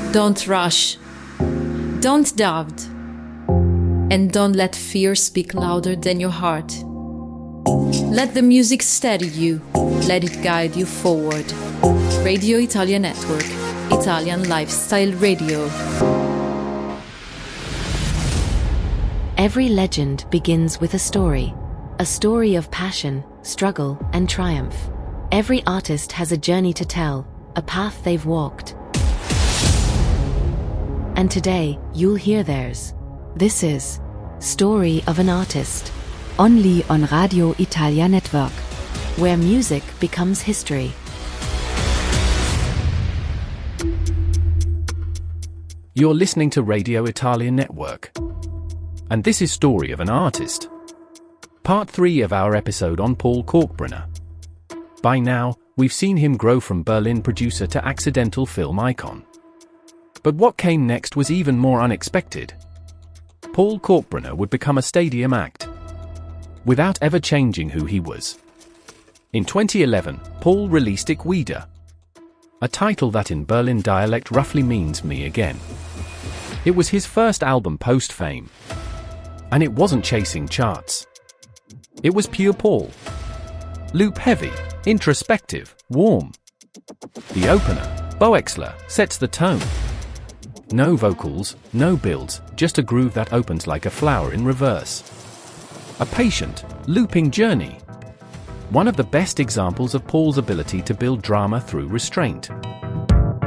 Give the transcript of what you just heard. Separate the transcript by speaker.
Speaker 1: Don't rush. Don't doubt. And don't let fear speak louder than your heart. Let the music steady you. Let it guide you forward. Radio Italia Network. Italian Lifestyle Radio.
Speaker 2: Every legend begins with a story of passion, struggle, and triumph. Every artist has a journey to tell, a path they've walked. And today, you'll hear theirs. This is Story of an Artist, only on Radio Italia Network, where music becomes history.
Speaker 3: You're listening to Radio Italia Network, and this is Story of an Artist, part 3 of our episode on Paul Kalkbrenner. By now, we've seen him grow from Berlin producer to accidental film icon. But what came next was even more unexpected. Paul Kalkbrenner would become a stadium act, without ever changing who he was. In 2011, Paul released Ich wieder, a title that in Berlin dialect roughly means me again. It was his first album post-fame, and it wasn't chasing charts. It was pure Paul. Loop-heavy, introspective, warm. The opener, Boexler, sets the tone. No vocals, no builds, just a groove that opens like a flower in reverse. A patient, looping journey. One of the best examples of Paul's ability to build drama through restraint.